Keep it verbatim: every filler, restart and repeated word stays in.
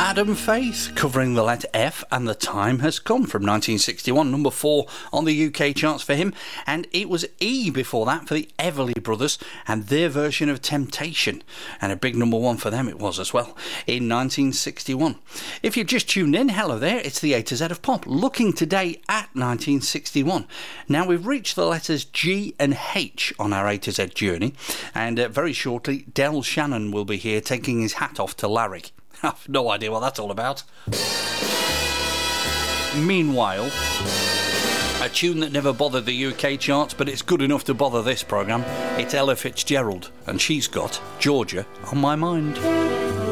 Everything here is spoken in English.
Adam Faith covering the letter F, and The Time Has Come from nineteen sixty-one, number four on the U K charts for him, and it was E before that for the Everly Brothers and their version of Temptation, and a big number one for them it was as well in nineteen sixty-one. If you've just tuned in, hello there, it's the A to Z of Pop, looking today at nineteen sixty-one. Now we've reached the letters G and H on our A to Z journey, and uh, very shortly Del Shannon will be here taking his hat off to Larry. I've no idea what that's all about. Meanwhile, a tune that never bothered the U K charts, but it's good enough to bother this programme. It's Ella Fitzgerald, and she's got Georgia on My Mind.